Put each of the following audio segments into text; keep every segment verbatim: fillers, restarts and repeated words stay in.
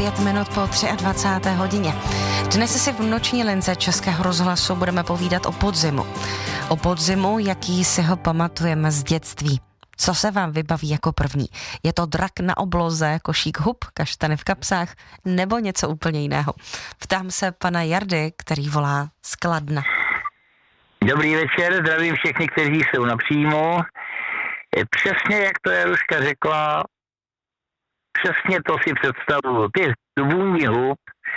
pět minut po dvacáté třetí hodině. Dnes si v noční lince Českého rozhlasu budeme povídat o podzimu. O podzimu, jaký si ho pamatujeme z dětství. Co se vám vybaví jako první? Je to drak na obloze, košík hub, kaštany v kapsách nebo něco úplně jiného? Ptám se pana Jardy, který volá z Kladna. Dobrý večer, zdravím všechny, kteří jsou na příjmu. Přesně jak to Jaruška řekla, přesně to si představuju. Ty vůni hub,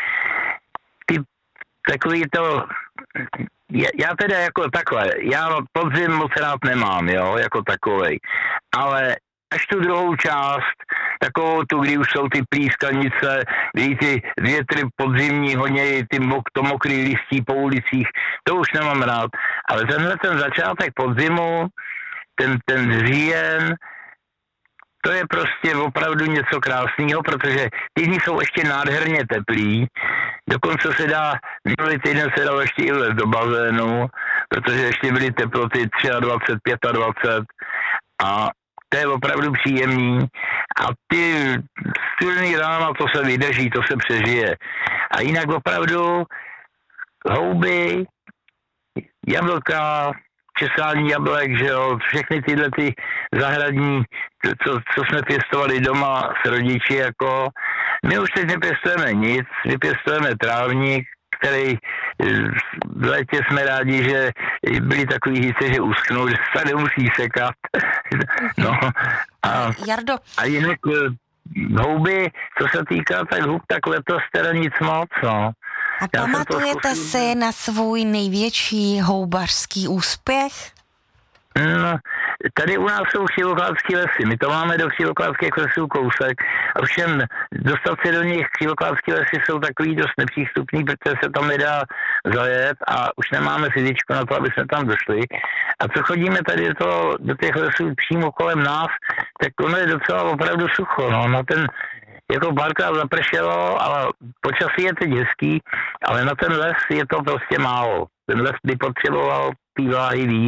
ty takový to, já, já teda jako takhle, já podzim moc rád nemám, jo, jako takovej, ale až tu druhou část, takovou tu, kdy už jsou ty plískanice, kdy ty větry podzimní honějí, ty mok, to mokrý listí po ulicích, to už nemám rád, ale tenhle ten začátek podzimu, ten, ten říjen, to je prostě opravdu něco krásného, protože ty dny jsou ještě nádherně teplý. Dokonce se dá, minulý týden se dalo ještě i vlez do bazénu, protože ještě byly teploty dvacet tři, dvacet pět a to je opravdu příjemný. A ty studený rána, to se vydrží, to se přežije. A jinak opravdu houby, jablka, česání jablek, že jo, všechny tyhle ty zahradní, co, co jsme pěstovali doma s rodiči, jako my už teď nepěstujeme nic, vypěstujeme trávník, který v létě jsme rádi, že byli takový hice, že uschnou, že se nemusí sekat. No a, Jardo. A jinak houby, co se týká tak hub, tak letos teda nic moc, no. A Já pamatujete si na svůj největší houbařský úspěch? No, tady u nás jsou Křivoklátský lesy, my to máme do Křivoklátských lesů kousek, ovšem dostat se do nich Křivoklátský lesy jsou takový dost nepřístupný, protože se tam nedá zajet a už nemáme fyzičku na to, aby jsme tam došli. A co chodíme tady do, toho, do těch lesů přímo kolem nás, tak ono je docela opravdu sucho, no, no ten jako párkrát zapršelo, ale počasí je teď hezký, ale na ten les je to prostě málo. Ten les by potřeboval té vláhy víc.